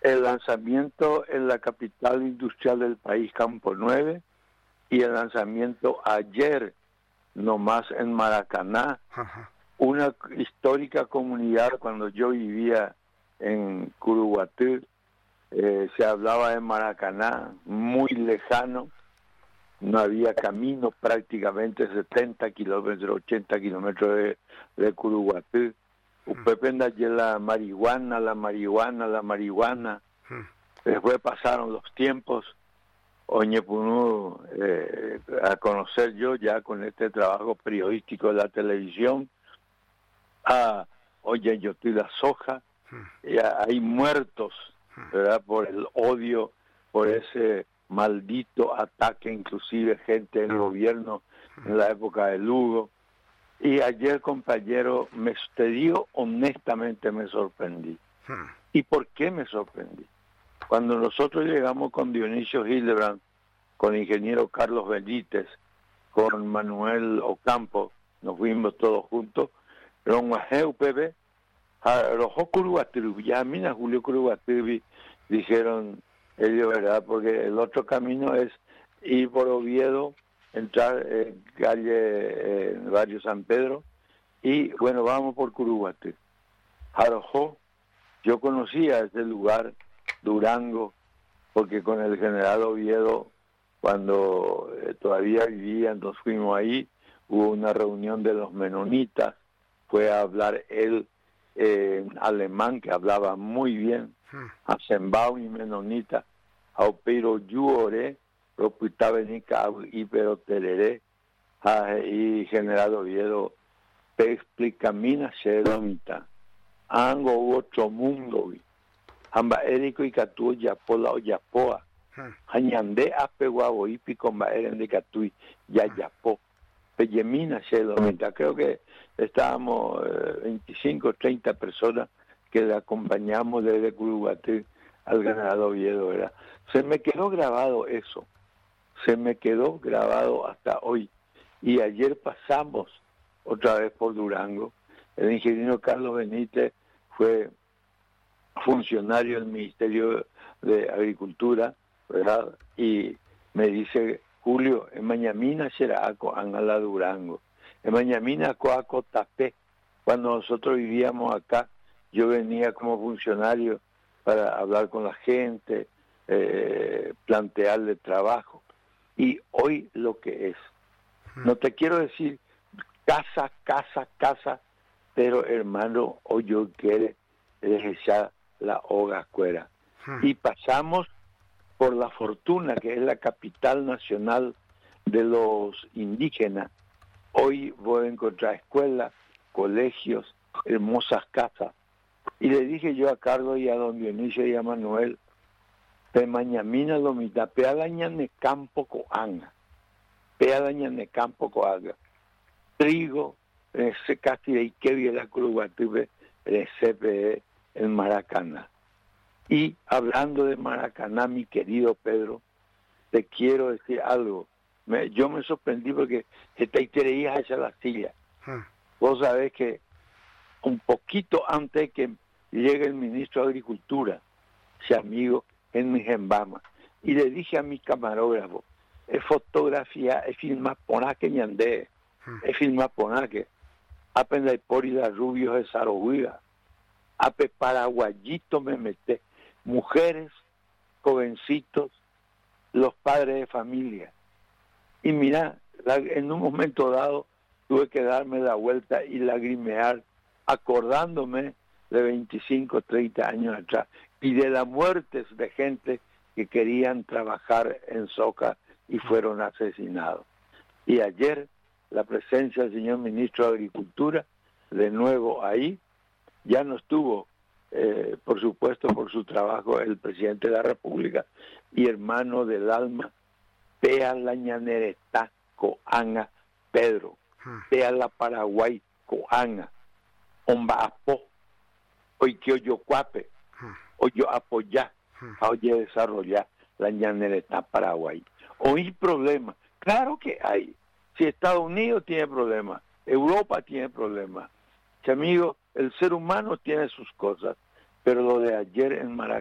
El lanzamiento en la capital industrial del país, Campo 9, y el lanzamiento ayer nomás en Maracaná, una histórica comunidad. Cuando yo vivía en Curuguatí, se hablaba de Maracaná, muy lejano, no había camino, prácticamente 70 kilómetros, 80 kilómetros de Curuguatí. Upependa la marihuana. Después pasaron los tiempos, Oñepunu, a conocer yo ya con este trabajo periodístico de la televisión, oye, yo estoy la soja, hay muertos, ¿verdad? Por el odio, por ese maldito ataque, inclusive gente del gobierno en la época de Lugo. Y ayer, compañero, te digo honestamente, me sorprendí. ¿Y por qué me sorprendí? Cuando nosotros llegamos con Dionisio Hildebrand, con el ingeniero Carlos Benítez, con Manuel Ocampo, nos fuimos todos juntos, Julio Curuguatí, dijeron ellos, ¿verdad? Porque el otro camino es ir por Oviedo, entrar en calle Barrio San Pedro, y bueno, vamos por Curuguatí. Jarojó, yo conocía ese lugar, Durango, porque con el general Oviedo, cuando todavía vivía, nos fuimos ahí, hubo una reunión de los menonitas, fue a hablar él alemán, que hablaba muy bien, a Sembao y menonita, a Opero Yuore, Propitabenica y pero Tereré, y general Oviedo, te explicamina Shedomita, Ango otro mundo, Hamba Erico y Catu Yapola o Yapoa, Hañande Apeguabo y Picomba Eren de Catui, Yayapo, Peyemina Shedomita. Creo que estábamos 25, 30 personas que le acompañamos desde Curuguatí al general Oviedo, ¿verdad? Se me quedó grabado eso, se me quedó grabado hasta hoy. Y ayer pasamos otra vez por Durango. El ingeniero Carlos Benítez fue funcionario del Ministerio de Agricultura, ¿verdad? Y me dice, Julio, en Mañamina será Angala Durango, en Mañamina Coaco Tapé. Cuando nosotros vivíamos acá, yo venía como funcionario para hablar con la gente, plantearle trabajo. Y hoy lo que es, no te quiero decir casa, pero hermano, hoy yo quiero dejar la hoga fuera. Y pasamos por La Fortuna, que es la capital nacional de los indígenas. Hoy voy a encontrar escuelas, colegios, hermosas casas. Y le dije yo a Carlos y a don Dionisio y a Manuel, Pemañamina lomita, peadañane campo coanga, trigo, ese casi de Ikevi la Curuguatí, el CPE en Maracaná. Y hablando de Maracaná, mi querido Pedro, te quiero decir algo. Yo me sorprendí porque te creías hacia la silla. Vos sabés que un poquito antes que llegue el ministro de Agricultura, ese amigo en mi Gembama, y le dije a mi camarógrafo, es fotografía, es filmar ponaque ñandé, es filmar ponaque, apenas por ir a rubios de Sarohuiga, ape paraguayito me meté, mujeres, jovencitos, los padres de familia. Y mira, en un momento dado tuve que darme la vuelta y lagrimear, acordándome de 25, 30 años atrás, y de las muertes de gente que querían trabajar en Soca y fueron asesinados. Y ayer, la presencia del señor ministro de Agricultura, de nuevo ahí, ya no estuvo, por supuesto, por su trabajo, el presidente de la República y hermano del alma, Pea la ñanereta coanga Pedro, Pea la Paraguay coanga, Omba Apo, hoy que yo cuape, hoy yo apoyar, oye desarrollar la ñanereta Paraguay. Hoy problemas, claro que hay. Si Estados Unidos tiene problemas, Europa tiene problemas. Amigo, el ser humano tiene sus cosas, pero lo de ayer en Maracaná